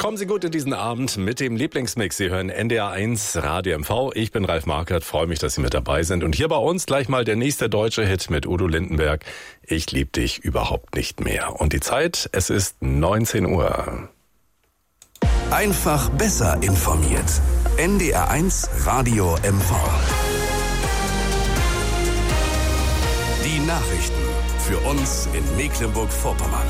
Kommen Sie gut in diesen Abend mit dem Lieblingsmix. Sie hören NDR 1 Radio MV. Ich bin Ralf Markert, freue mich, dass Sie mit dabei sind. Und hier bei uns gleich mal der nächste deutsche Hit mit Udo Lindenberg. Ich lieb dich überhaupt nicht mehr. Und die Zeit, es ist 19 Uhr. Einfach besser informiert. NDR 1 Radio MV. Die Nachrichten für uns in Mecklenburg-Vorpommern.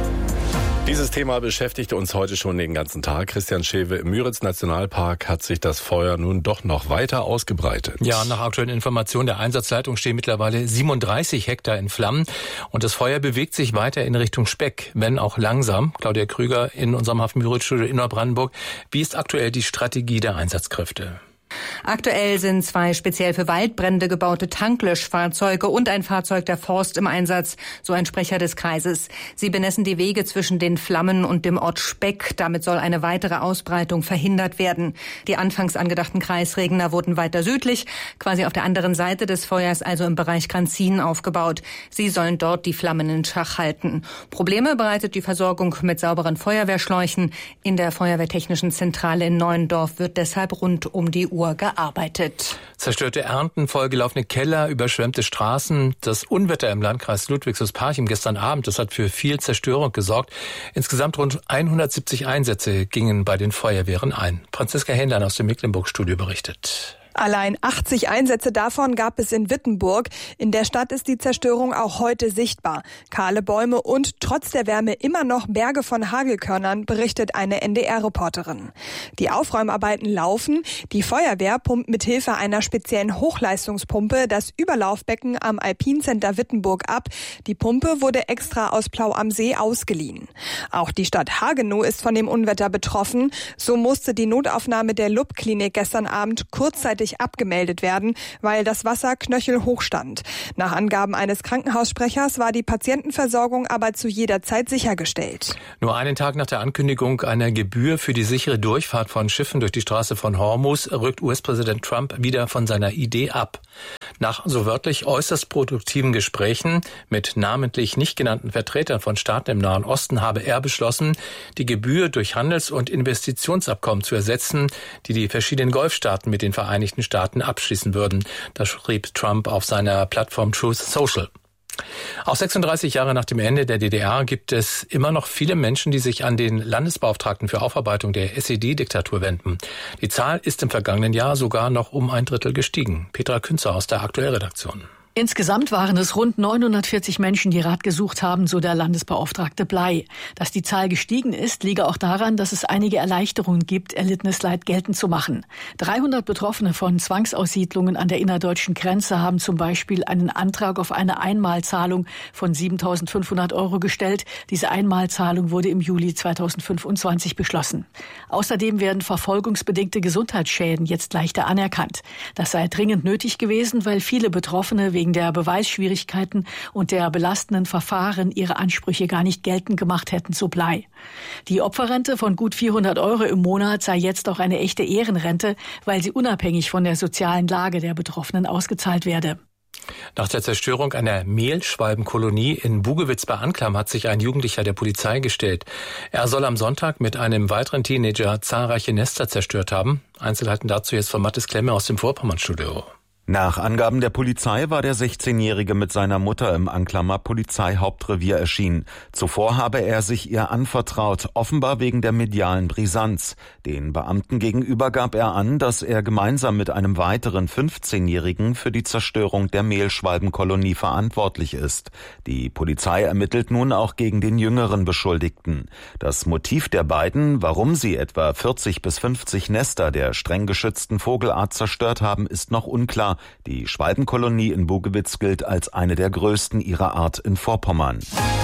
Dieses Thema beschäftigte uns heute schon den ganzen Tag. Christian Schewe, im Müritz-Nationalpark hat sich das Feuer nun doch noch weiter ausgebreitet. Ja, nach aktuellen Informationen der Einsatzleitung stehen mittlerweile 37 Hektar in Flammen. Und das Feuer bewegt sich weiter in Richtung Speck, wenn auch langsam. Claudia Krüger in unserem Hafen-Müritz-Studio in Neubrandenburg. Wie ist aktuell die Strategie der Einsatzkräfte? Aktuell sind 2 speziell für Waldbrände gebaute Tanklöschfahrzeuge und ein Fahrzeug der Forst im Einsatz, so ein Sprecher des Kreises. Sie bemessen die Wege zwischen den Flammen und dem Ort Speck. Damit soll eine weitere Ausbreitung verhindert werden. Die anfangs angedachten Kreisregner wurden weiter südlich, quasi auf der anderen Seite des Feuers, also im Bereich Kranzin, aufgebaut. Sie sollen dort die Flammen in Schach halten. Probleme bereitet die Versorgung mit sauberen Feuerwehrschläuchen. In der Feuerwehrtechnischen Zentrale in Neuendorf wird deshalb rund um die Uhr gearbeitet. Zerstörte Ernten, vollgelaufene Keller, überschwemmte Straßen. Das Unwetter im Landkreis Ludwigshaus-Parchim gestern Abend, das hat für viel Zerstörung gesorgt. Insgesamt rund 170 Einsätze gingen bei den Feuerwehren ein. Franziska Hähnlein aus dem Mecklenburg-Studio berichtet. Allein 80 Einsätze davon gab es in Wittenburg. In der Stadt ist die Zerstörung auch heute sichtbar. Kahle Bäume und trotz der Wärme immer noch Berge von Hagelkörnern, berichtet eine NDR-Reporterin. Die Aufräumarbeiten laufen. Die Feuerwehr pumpt mit Hilfe einer speziellen Hochleistungspumpe das Überlaufbecken am Alpincenter Wittenburg ab. Die Pumpe wurde extra aus Plau am See ausgeliehen. Auch die Stadt Hagenow ist von dem Unwetter betroffen. So musste die Notaufnahme der LUB-Klinik gestern Abend kurzzeitig abgemeldet werden, weil das Wasser knöchelhoch stand. Nach Angaben eines Krankenhaussprechers war die Patientenversorgung aber zu jeder Zeit sichergestellt. Nur einen Tag nach der Ankündigung einer Gebühr für die sichere Durchfahrt von Schiffen durch die Straße von Hormuz rückt US-Präsident Trump wieder von seiner Idee ab. Nach so wörtlich äußerst produktiven Gesprächen mit namentlich nicht genannten Vertretern von Staaten im Nahen Osten habe er beschlossen, die Gebühr durch Handels- und Investitionsabkommen zu ersetzen, die die verschiedenen Golfstaaten mit den Vereinigten Staaten abschließen würden. Das schrieb Trump auf seiner Plattform Truth Social. Auch 36 Jahre nach dem Ende der DDR gibt es immer noch viele Menschen, die sich an den Landesbeauftragten für Aufarbeitung der SED-Diktatur wenden. Die Zahl ist im vergangenen Jahr sogar noch um 1/3 gestiegen. Petra Künzer aus der Aktuellredaktion. Insgesamt waren es rund 940 Menschen, die Rat gesucht haben, so der Landesbeauftragte Bley. Dass die Zahl gestiegen ist, liege auch daran, dass es einige Erleichterungen gibt, erlittenes Leid geltend zu machen. 300 Betroffene von Zwangsaussiedlungen an der innerdeutschen Grenze haben zum Beispiel einen Antrag auf eine Einmalzahlung von 7.500 € gestellt. Diese Einmalzahlung wurde im Juli 2025 beschlossen. Außerdem werden verfolgungsbedingte Gesundheitsschäden jetzt leichter anerkannt. Das sei dringend nötig gewesen, weil viele Betroffene wegen der Beweisschwierigkeiten und der belastenden Verfahren ihre Ansprüche gar nicht geltend gemacht hätten, so Bley. Die Opferrente von gut 400 € im Monat sei jetzt auch eine echte Ehrenrente, weil sie unabhängig von der sozialen Lage der Betroffenen ausgezahlt werde. Nach der Zerstörung einer Mehlschwalbenkolonie in Bugewitz bei Anklam hat sich ein Jugendlicher der Polizei gestellt. Er soll am Sonntag mit einem weiteren Teenager zahlreiche Nester zerstört haben. Einzelheiten dazu jetzt von Mathis Klemme aus dem Vorpommernstudio. Nach Angaben der Polizei war der 16-Jährige mit seiner Mutter im Anklamer Polizeihauptrevier erschienen. Zuvor habe er sich ihr anvertraut, offenbar wegen der medialen Brisanz. Den Beamten gegenüber gab er an, dass er gemeinsam mit einem weiteren 15-Jährigen für die Zerstörung der Mehlschwalbenkolonie verantwortlich ist. Die Polizei ermittelt nun auch gegen den jüngeren Beschuldigten. Das Motiv der beiden, warum sie etwa 40 bis 50 Nester der streng geschützten Vogelart zerstört haben, ist noch unklar. Die Schwalbenkolonie in Bugewitz gilt als eine der größten ihrer Art in Vorpommern.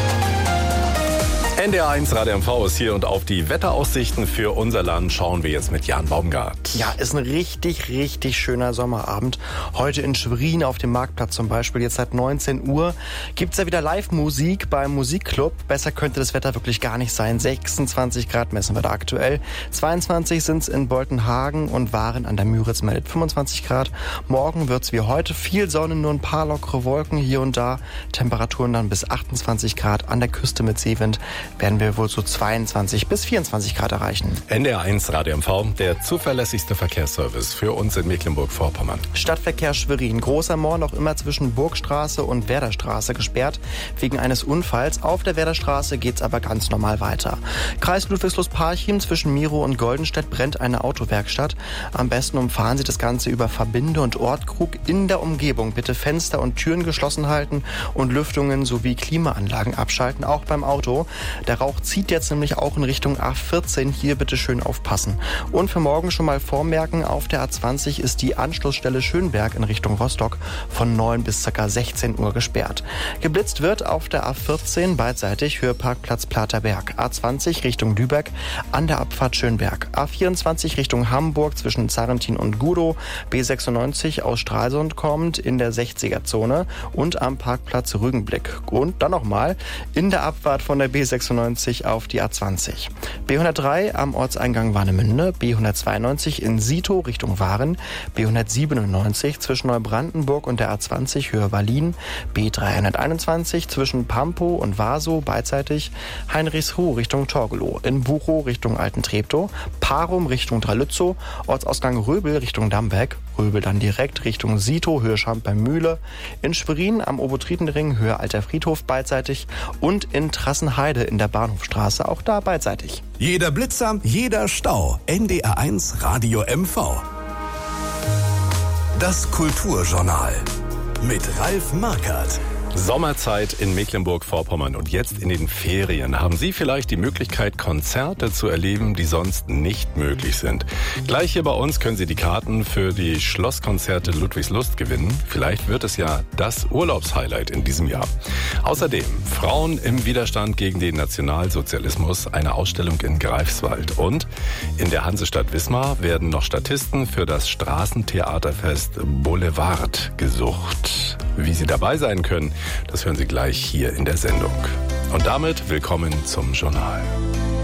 NDR 1 Radio MV ist hier und auf die Wetteraussichten für unser Land schauen wir jetzt mit Jan Baumgart. Ja, ist ein richtig, richtig schöner Sommerabend. Heute in Schwerin auf dem Marktplatz zum Beispiel. Jetzt seit 19 Uhr gibt's ja wieder Live-Musik beim Musikclub. Besser könnte das Wetter wirklich gar nicht sein. 26 Grad messen wir da aktuell. 22 sind's in Boltenhagen und Waren an der Müritz meldet 25 Grad. Morgen wird's wie heute viel Sonne, nur ein paar lockere Wolken hier und da. Temperaturen dann bis 28 Grad an der Küste mit Seewind. werden wir wohl so 22 bis 24 Grad erreichen. NDR 1 Radio MV, der zuverlässigste Verkehrsservice für uns in Mecklenburg-Vorpommern. Stadtverkehr Schwerin. Großer Moor noch immer zwischen Burgstraße und Werderstraße gesperrt wegen eines Unfalls. Auf der Werderstraße geht's aber ganz normal weiter. Kreis Ludwigslust-Parchim zwischen Miro und Goldenstedt brennt eine Autowerkstatt. Am besten umfahren Sie das Ganze über Verbinde und Ortkrug. In der Umgebung bitte Fenster und Türen geschlossen halten und Lüftungen sowie Klimaanlagen abschalten, auch beim Auto. Der Rauch zieht jetzt nämlich auch in Richtung A14. Hier bitte schön aufpassen. Und für morgen schon mal vormerken, auf der A20 ist die Anschlussstelle Schönberg in Richtung Rostock von 9 bis ca. 16 Uhr gesperrt. Geblitzt wird auf der A14 beidseitig Höheparkplatz Platerberg. A20 Richtung Lübeck an der Abfahrt Schönberg. A24 Richtung Hamburg zwischen Zarrentin und Gudow. B96 aus Stralsund kommt in der 60er-Zone und am Parkplatz Rügenblick. Und dann nochmal in der Abfahrt von der B96 auf die A20. B103 am Ortseingang Warnemünde, B192 in Sito Richtung Waren, B197 zwischen Neubrandenburg und der A20 Höhe Berlin, B321 zwischen Pampo und Vaso beidseitig, Heinrichsruh Richtung Torgelow, in Buchow Richtung Altentreptow, Parum Richtung Dralützow, Ortsausgang Röbel Richtung Dambeck, Röbel dann direkt Richtung Sito Höhe Schamp-bei-Mühle, in Schwerin am Obotritenring Höhe Alter Friedhof beidseitig und in Trassenheide in der Bahnhofstraße auch da beidseitig. Jeder Blitzer, jeder Stau. NDR 1 Radio MV. Das Kulturjournal mit Ralf Markert. Sommerzeit in Mecklenburg-Vorpommern und jetzt in den Ferien haben Sie vielleicht die Möglichkeit, Konzerte zu erleben, die sonst nicht möglich sind. Gleich hier bei uns können Sie die Karten für die Schlosskonzerte Ludwigslust gewinnen. Vielleicht wird es ja das Urlaubshighlight in diesem Jahr. Außerdem Frauen im Widerstand gegen den Nationalsozialismus, eine Ausstellung in Greifswald. Und in der Hansestadt Wismar werden noch Statisten für das Straßentheaterfest Boulevard gesucht. Wie Sie dabei sein können, das hören Sie gleich hier in der Sendung. Und damit willkommen zum Journal.